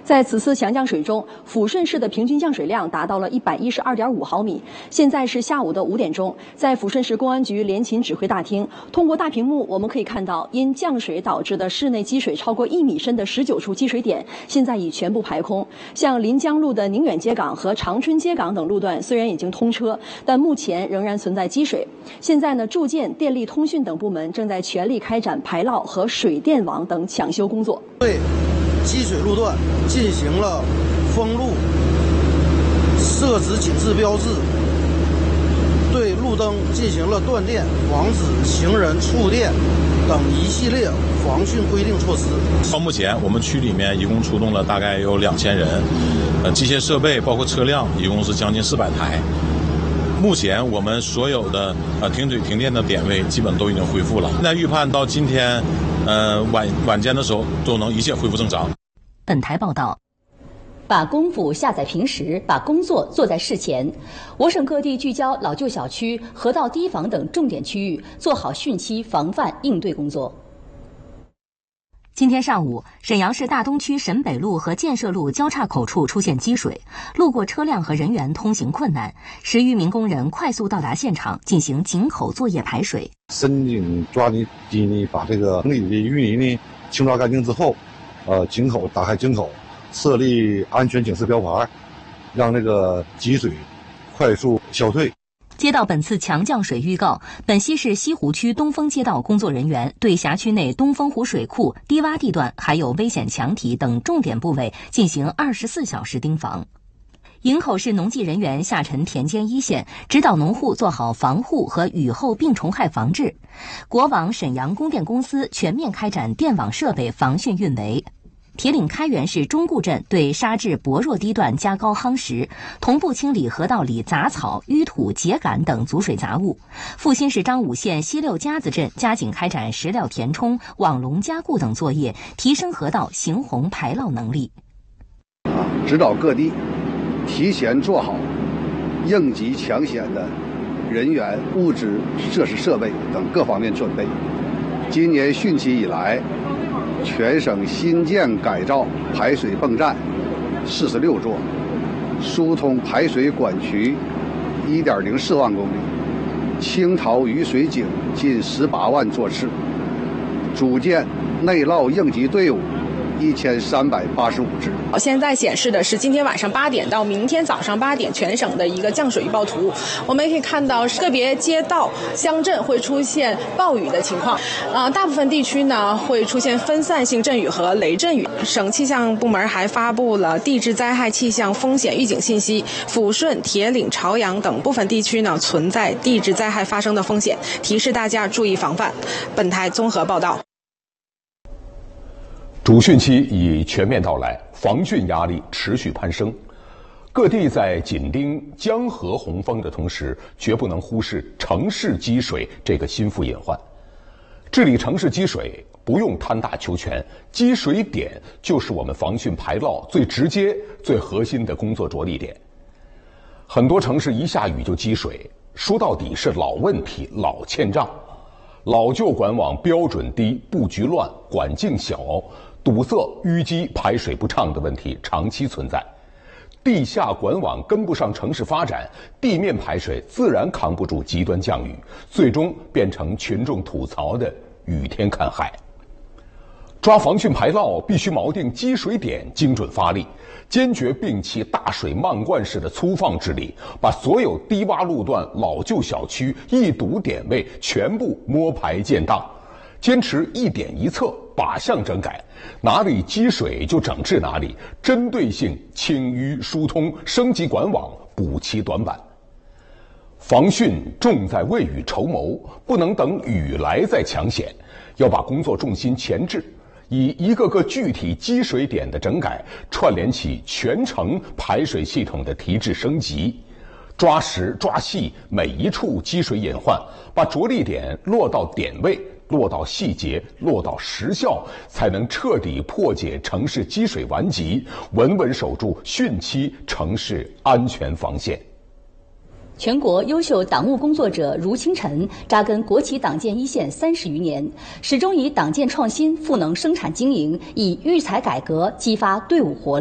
在此次强降水中，抚顺市的平均降水量达到了112.5毫米。现在是下午的5点钟，在抚顺市公安局联勤指挥大厅，通过大屏幕我们可以看到，因降水导致的室内积水超过1米深的19处积水点，现在已全部排空。像临江路的宁远街港和长春街港等路段虽然已经通车，但目前仍然存在积水。现在呢，住建、电力、通讯等部门正在全力开展排涝和水电网等抢修工作。 对积水路段进行了封路、设置警示标志，对路灯进行了断电，防止行人触电等一系列防汛规定措施。 到目前，我们区里面一共出动了大概有2000人，机械设备包括车辆一共是将近400台。目前我们所有的停水停电的点位基本都已经恢复了。现在预判到今天晚间的时候都能一切恢复正常。 本台报道。把功夫下在平时，把工作做在事前。我省各地聚焦老旧小区、河道堤防等重点区域，做好汛期防范应对工作。今天上午，沈阳市大东区沈北路和建设路交叉口处出现积水，路过车辆和人员通行困难，10余名工人快速到达现场进行井口作业排水。 深井抓泥机呢，把这个里的淤泥呢清抓干净之后，井口打开井口。设立安全警示标牌，让这个积水快速消退。 接到本次强降水预告，本溪市西湖区东风街道工作人员对辖区内东风湖水库、低洼地段还有危险墙体等重点部位进行24小时盯防。营口市农技人员下沉田间一线，指导农户做好防护和雨后病虫害防治。国网沈阳供电公司全面开展电网设备防汛运维。铁岭开原市中固镇对沙质薄弱地段加高夯实，同步清理河道里杂草、淤土、秸秆等阻水杂物。阜新市张武县西六夹子镇加紧开展石料填充、网笼加固等作业，提升河道行洪排涝能力。 指导各地提前做好应急抢险的人员、物资、设施设备等各方面准备。今年汛期以来，全省新建改造排水泵站46座，疏通排水管渠1.04万公里，清淘雨水井近18万座次，组建内涝应急队伍1385支。 现在显示的是今天晚上8点到明天早上8点全省的一个降水预报图。我们也可以看到个别街道、乡镇会出现暴雨的情况，大部分地区呢会出现分散性阵雨和雷阵雨。省气象部门还发布了地质灾害气象风险预警信息，抚顺、铁岭、朝阳等部分地区呢存在地质灾害发生的风险，提示大家注意防范。本台综合报道。 主汛期已全面到来，防汛压力持续攀升。各地在紧盯江河洪峰的同时，绝不能忽视城市积水这个心腹隐患。治理城市积水不用贪大求全，积水点就是我们防汛排涝最直接、最核心的工作着力点。很多城市一下雨就积水，说到底是老问题、老欠账。老旧管网标准低、布局乱、管径小，堵塞、淤积、排水不畅的问题长期存在，地下管网跟不上城市发展，地面排水自然扛不住极端降雨，最终变成群众吐槽的雨天看海。抓防汛排涝必须锚定积水点，精准发力，坚决摒弃大水漫灌式的粗放治理，把所有低洼路段、老旧小区易堵点位全部摸排建档，坚持一点一策，靶向整改，哪里积水就整治哪里，针对性清淤疏通，升级管网，补齐短板。防汛重在未雨绸缪，不能等雨来再抢险，要把工作重心前置，以一个个具体积水点的整改，串联起全城排水系统的提质升级，抓实抓细每一处积水隐患，把着力点落到点位，落到细节，落到实效，才能彻底破解城市积水顽疾，稳稳守住汛期城市安全防线。 全国优秀党务工作者如清晨扎根国企党建一线30余年，始终以党建创新赋能生产经营，以育才改革激发队伍活力。